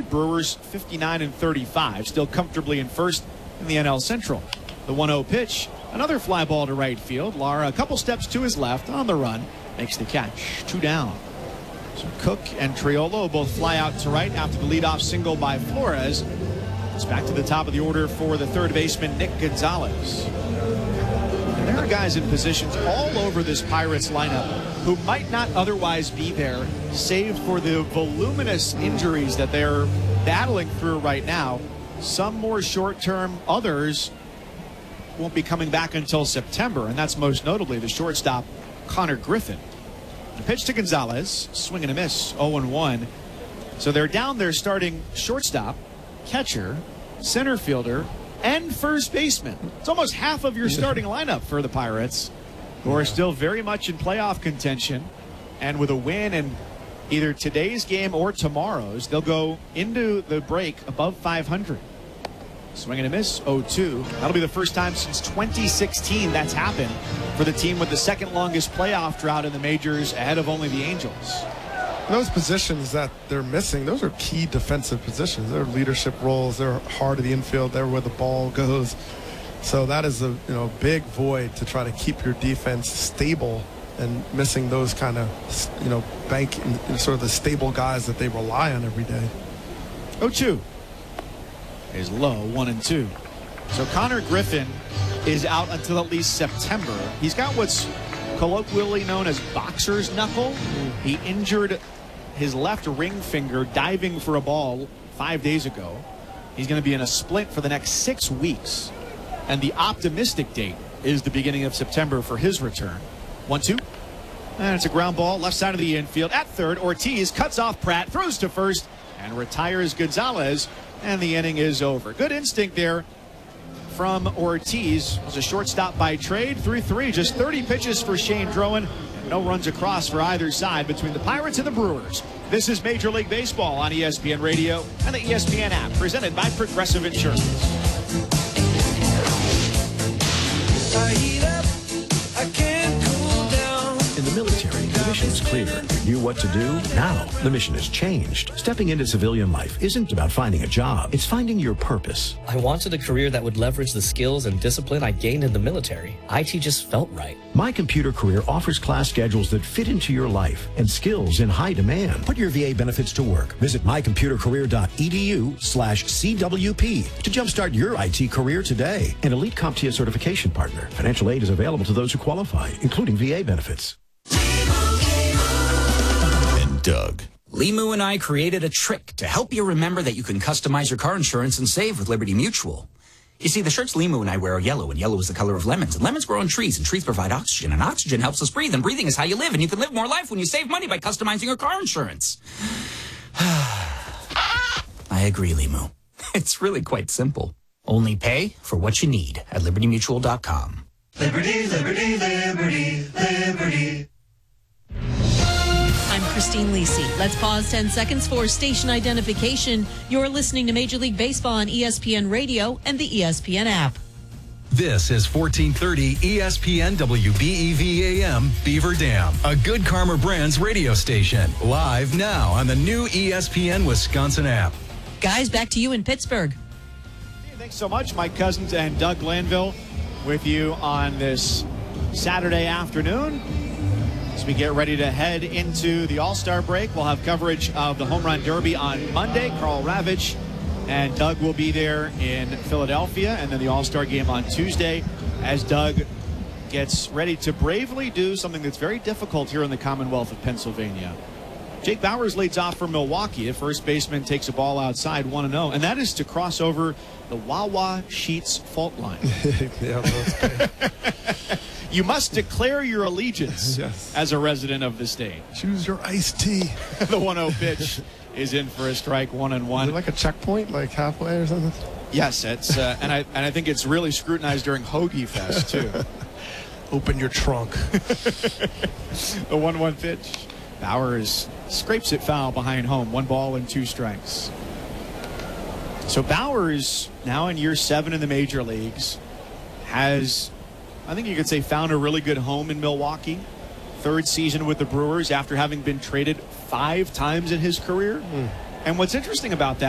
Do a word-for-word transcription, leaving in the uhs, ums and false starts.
Brewers fifty-nine and thirty-five, still comfortably in first in the N L Central. The one oh pitch, another fly ball to right field. Lara a couple steps to his left on the run, makes the catch. Two down. So Cook and Triolo both fly out to right after the leadoff single by Flores. It's back to the top of the order for the third baseman, Nick Gonzalez. And there are guys in positions all over this Pirates lineup who might not otherwise be there, save for the voluminous injuries that they're battling through right now. Some more short-term, others won't be coming back until September, and that's most notably the shortstop, Connor Griffin. The pitch to Gonzalez, swing and a miss, oh and one. So they're down there starting shortstop, catcher, center fielder, and first baseman. It's almost half of your starting lineup for the Pirates, who are still very much in playoff contention. And with a win in either today's game or tomorrow's, they'll go into the break above five hundred. Swing and a miss, oh two. That'll be the first time since twenty sixteen that's happened for the team with the second longest playoff drought in the majors, ahead of only the Angels. Those positions that they're missing, those are key defensive positions. They're leadership roles. They're heart of the infield. They're where the ball goes. So that is a you know big void to try to keep your defense stable, and missing those kind of you know bank sort of the stable guys that they rely on every day. oh two is low, one and two. So Connor Griffin is out until at least September. He's got what's colloquially known as boxer's knuckle. He injured his left ring finger diving for a ball five days ago. He's going to be in a splint for the next six weeks. And the optimistic date is the beginning of September for his return. one two. And it's a ground ball, left side of the infield. At third, Ortiz cuts off Pratt, throws to first, and retires Gonzalez. And the inning is over. Good instinct there from Ortiz. It was a shortstop by trade. three three, just thirty pitches for Shane Drowan. And no runs across for either side between the Pirates and the Brewers. This is Major League Baseball on E S P N Radio and the E S P N app, presented by Progressive Insurance. I heat up, I can't cool down. In the military, the mission is clear. You knew what to do? Now, the mission has changed. Stepping into civilian life isn't about finding a job. It's finding your purpose. I wanted a career that would leverage the skills and discipline I gained in the military. I T just felt right. My Computer Career offers class schedules that fit into your life and skills in high demand. Put your V A benefits to work. Visit mycomputercareer.edu slash CWP to jumpstart your I T career today. An elite CompTIA certification partner. Financial aid is available to those who qualify, including V A benefits. And Doug. Limu and I created a trick to help you remember that you can customize your car insurance and save with Liberty Mutual. You see, the shirts Limu and I wear are yellow, and yellow is the color of lemons. And lemons grow on trees, and trees provide oxygen, and oxygen helps us breathe, and breathing is how you live. And you can live more life when you save money by customizing your car insurance. I agree, Limu. It's really quite simple. Only pay for what you need at liberty mutual dot com. Liberty, liberty, liberty, liberty. I'm Christine Lisi. Let's pause ten seconds for station identification. You're listening to Major League Baseball on E S P N Radio and the E S P N app. This is fourteen thirty E S P N W B E V A M Beaver Dam, a Good Karma Brands radio station. Live now on the new E S P N Wisconsin app. Guys, back to you in Pittsburgh. Thanks so much, Mike Cousins and Doug Glanville, with you on this Saturday afternoon. As we get ready to head into the All-Star break, we'll have coverage of the Home Run Derby on Monday. Carl Ravitch and Doug will be there in Philadelphia, and then the All-Star game on Tuesday as Doug gets ready to bravely do something that's very difficult here in the Commonwealth of Pennsylvania. Jake Bauers leads off for Milwaukee. The first baseman takes a ball outside, one and oh, and that is to cross over the Wawa Sheets fault line. Yeah, that's good. You must declare your allegiance Yes. as a resident of the state. Choose your iced tea. The one oh pitch is in for a strike, one and Is one. it like a checkpoint, like halfway or something? Yes, it's uh, and I and I think it's really scrutinized during Hoagie Fest too. Open your trunk. The one one pitch. Bauers scrapes it foul behind home. One ball and two strikes. So Bauers, now in year seven in the major leagues, has, I think you could say, found a really good home in Milwaukee. Third season with the Brewers after having been traded five times in his career. Mm. And what's interesting about that